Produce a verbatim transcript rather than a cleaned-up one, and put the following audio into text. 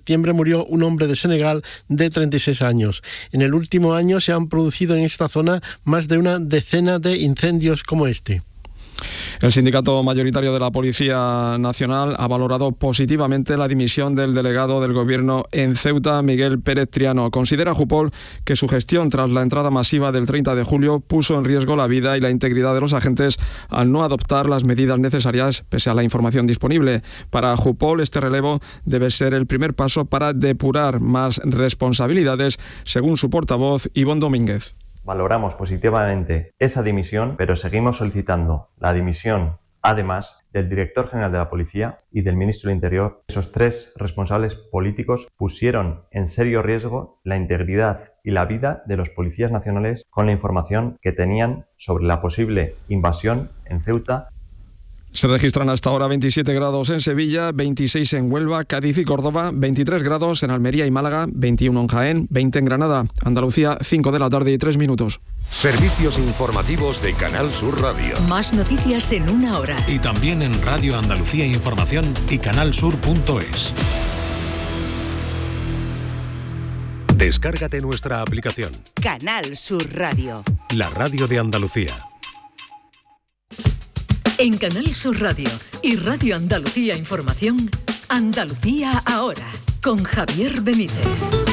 septiembre murió un hombre de Senegal de treinta y seis años. En el último año se han producido en esta zona más de una decena de incendios como este. El sindicato mayoritario de la Policía Nacional ha valorado positivamente la dimisión del delegado del Gobierno en Ceuta, Miguel Pérez Triano. Considera Jupol que su gestión tras la entrada masiva del treinta de julio puso en riesgo la vida y la integridad de los agentes al no adoptar las medidas necesarias pese a la información disponible. Para Jupol, este relevo debe ser el primer paso para depurar más responsabilidades, según su portavoz, Ivonne Domínguez. Valoramos positivamente esa dimisión, pero seguimos solicitando la dimisión, además, del director general de la Policía y del ministro del Interior. Esos tres responsables políticos pusieron en serio riesgo la integridad y la vida de los policías nacionales con la información que tenían sobre la posible invasión en Ceuta. Se registran hasta ahora veintisiete grados en Sevilla, veintiséis en Huelva, Cádiz y Córdoba, veintitrés grados en Almería y Málaga, veintiuno en Jaén, veinte en Granada. Andalucía, cinco de la tarde y tres minutos. Servicios informativos de Canal Sur Radio. Más noticias en una hora. Y también en Radio Andalucía Información y canalsur punto es. Descárgate nuestra aplicación. Canal Sur Radio. La radio de Andalucía. En Canal Sur Radio y Radio Andalucía Información, Andalucía ahora, con Javier Benítez.